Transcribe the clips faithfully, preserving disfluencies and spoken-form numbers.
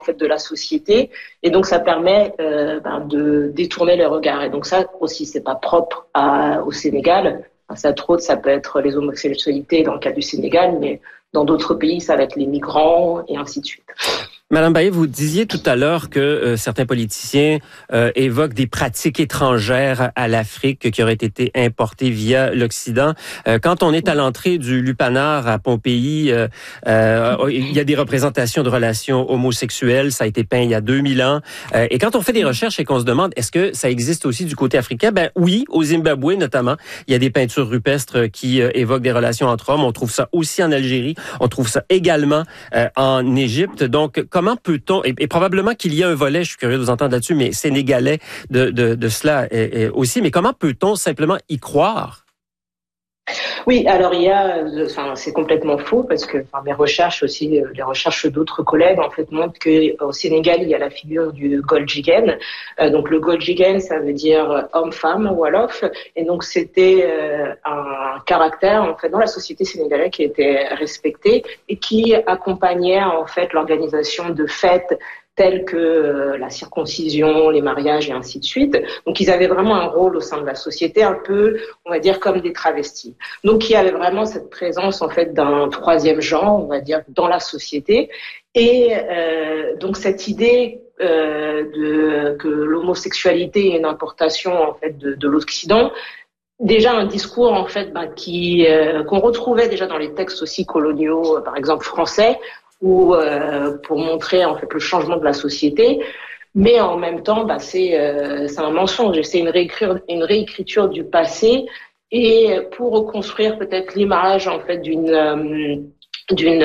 en fait de la société, et donc ça permet euh, ben, de détourner les regards. Et donc ça aussi, c'est pas propre à, au Sénégal. Ça, entre autres, ça peut être les homosexualités dans le cas du Sénégal, mais dans d'autres pays, ça va être les migrants et ainsi de suite. Madame Bayet, vous disiez tout à l'heure que euh, certains politiciens euh, évoquent des pratiques étrangères à l'Afrique qui auraient été importées via l'Occident. Euh, quand on est à l'entrée du Lupanar à Pompéi, euh, euh, il y a des représentations de relations homosexuelles. Ça a été peint il y a deux mille ans. Euh, et quand on fait des recherches et qu'on se demande est-ce que ça existe aussi du côté africain, ben oui, au Zimbabwe notamment, il y a des peintures rupestres qui euh, évoquent des relations entre hommes. On trouve ça aussi en Algérie. On trouve ça également euh, en Égypte. Donc, comment peut-on, et, et probablement qu'il y a un volet, je suis curieux de vous entendre là-dessus, mais sénégalais de, de, de cela et, et aussi, mais comment peut-on simplement y croire? Oui, alors il y a, enfin c'est complètement faux parce que enfin, mes recherches aussi, les recherches d'autres collègues en fait montrent que au Sénégal il y a la figure du Goljigen. Euh, donc le Goljigen, ça veut dire homme-femme wolof, et donc c'était euh, un caractère en fait dans la société sénégalaise qui était respecté et qui accompagnait en fait l'organisation de fêtes tels que euh, la circoncision, les mariages et ainsi de suite. Donc, ils avaient vraiment un rôle au sein de la société, un peu, on va dire, comme des travestis. Donc, il y avait vraiment cette présence, en fait, d'un troisième genre, on va dire, dans la société. Et euh, donc, cette idée euh, de que l'homosexualité est une importation, en fait, de, de l'Occident, déjà un discours en fait bah, qui euh, qu'on retrouvait déjà dans les textes aussi coloniaux, par exemple français, ou euh, pour montrer en fait le changement de la société, mais en même temps, bah, c'est euh, c'est un mensonge, c'est une réécriture, une réécriture du passé, et pour reconstruire peut-être l'image en fait d'une euh, d'une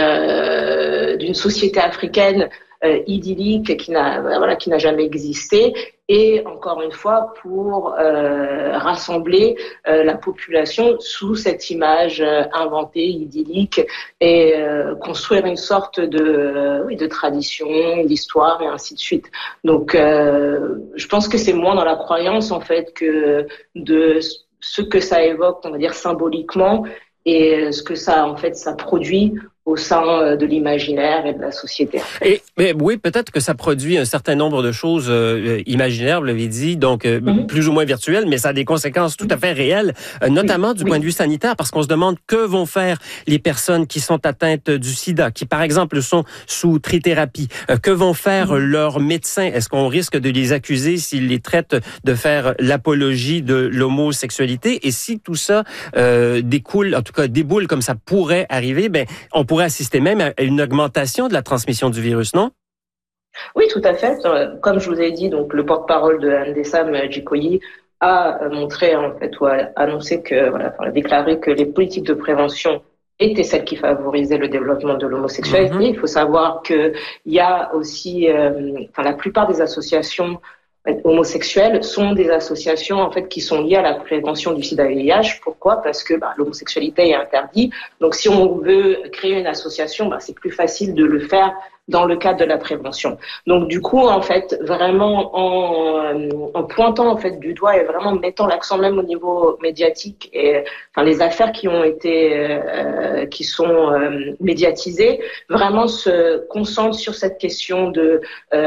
euh, d'une société africaine euh, idyllique qui n'a voilà qui n'a jamais existé. Et encore une fois, pour euh, rassembler euh, la population sous cette image euh, inventée, idyllique, et euh, construire une sorte de, euh, oui, de tradition, d'histoire, et ainsi de suite. Donc, euh, je pense que c'est moins dans la croyance, en fait, que de ce que ça évoque, on va dire, symboliquement, et ce que ça, en fait, ça produit au sein de l'imaginaire et de la société. En fait. Et mais oui, peut-être que ça produit un certain nombre de choses euh, imaginaires, vous l'avez dit, donc euh, mm-hmm. plus ou moins virtuelles, mais ça a des conséquences tout à fait réelles, euh, notamment oui, du oui. point de vue sanitaire, parce qu'on se demande que vont faire les personnes qui sont atteintes du sida, qui par exemple sont sous trithérapie, euh, que vont faire mm-hmm. leurs médecins? Est-ce qu'on risque de les accuser s'ils les traitent de faire l'apologie de l'homosexualité? Et si tout ça euh, découle, en tout cas déboule comme ça pourrait arriver, ben on pourrait pourrait assister même à une augmentation de la transmission du virus, non? Oui, tout à fait. Comme je vous ai dit, donc le porte-parole de Ndessam Djikoyi a montré en fait ou a annoncé que voilà, a déclaré que les politiques de prévention étaient celles qui favorisaient le développement de l'homosexualité. Mm-hmm. Il faut savoir que il y a aussi, euh, enfin la plupart des associations homosexuelles sont des associations en fait qui sont liées à la prévention du sida et V I H. Pourquoi? Parce que bah, l'homosexualité est interdite. Donc si on veut créer une association, bah, c'est plus facile de le faire dans le cadre de la prévention. Donc du coup, en fait, vraiment en, en pointant en fait du doigt et vraiment mettant l'accent même au niveau médiatique et enfin les affaires qui ont été euh, qui sont euh, médiatisées, vraiment se concentrent sur cette question de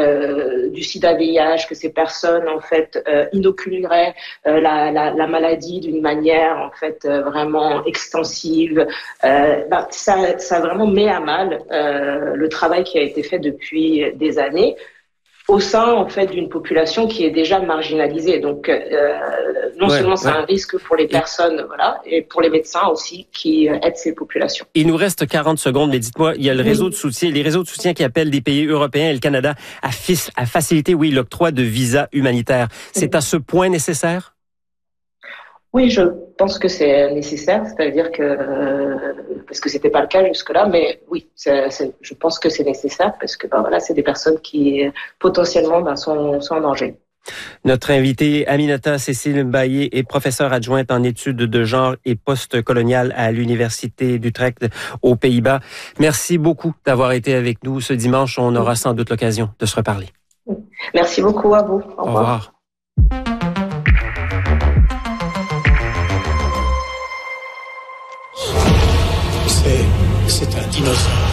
euh, du sida V I H, que ces personnes en fait euh, inoculeraient euh, la, la, la maladie d'une manière en fait euh, vraiment extensive. Euh, bah, ça, ça vraiment met à mal euh, le travail qui a été été fait depuis des années au sein en fait d'une population qui est déjà marginalisée. Donc euh, non ouais, seulement c'est ouais. un risque pour les personnes, et... voilà, et pour les médecins aussi qui aident ces populations. Il nous reste quarante secondes, mais dites-moi, il y a le réseau oui. de soutien, les réseaux de soutien qui appellent des pays européens et le Canada à, fis, à faciliter, oui, l'octroi de visas humanitaires. C'est oui. à ce point nécessaire? Oui, je pense que c'est nécessaire, c'est-à-dire que euh, parce que c'était pas le cas jusque-là, mais oui, c'est, c'est, je pense que c'est nécessaire parce que ben voilà, c'est des personnes qui potentiellement ben, sont, sont en danger. Notre invitée Aminata Cécile Bayet est professeure adjointe en études de genre et post-colonial à l'Université d'Utrecht aux Pays-Bas. Merci beaucoup d'avoir été avec nous ce dimanche. On aura sans doute l'occasion de se reparler. Merci beaucoup à vous. Au revoir. Au revoir. C'est, c'est un dinosaure.